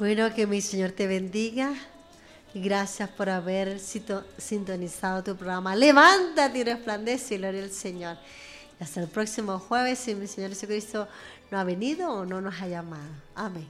Bueno, que mi Señor te bendiga. Gracias por haber sintonizado tu programa. Levántate y resplandece y gloria al Señor. Y hasta el próximo jueves, si mi Señor Jesucristo no ha venido o no nos ha llamado. Amén.